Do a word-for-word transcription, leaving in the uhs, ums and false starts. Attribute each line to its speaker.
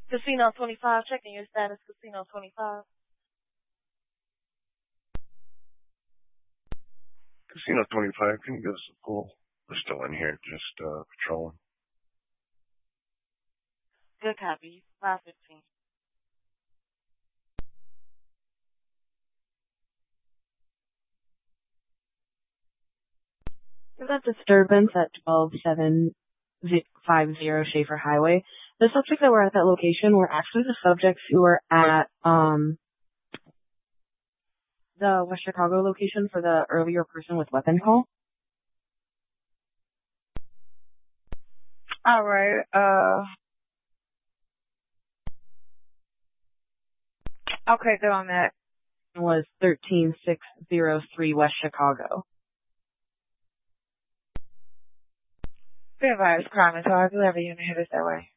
Speaker 1: Casino twenty-five, checking your status, Casino twenty-five.
Speaker 2: Casino twenty-five, can you give us a call? We're still in here, just uh, patrolling.
Speaker 1: Good copy, five fifteen.
Speaker 3: There's a disturbance at twelve seven fifty Schaefer Highway. The subjects that were at that location were actually the subjects who were at um the West Chicago location for the earlier person with weapon call.
Speaker 4: All right. Uh. Okay, good on that.
Speaker 3: It was thirteen six oh three West Chicago.
Speaker 4: Be advised, crime is hard. Do have a unit hit us that way.